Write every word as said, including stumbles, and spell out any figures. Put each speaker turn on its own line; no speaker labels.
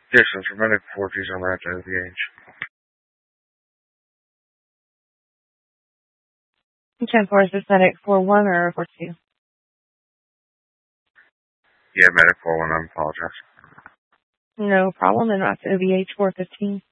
Distance for medic four G's on route to O V H.
ten four, is this medic four one or four two?
Yeah, medic four one, I apologize.
No problem, and route to O V H four fifteen.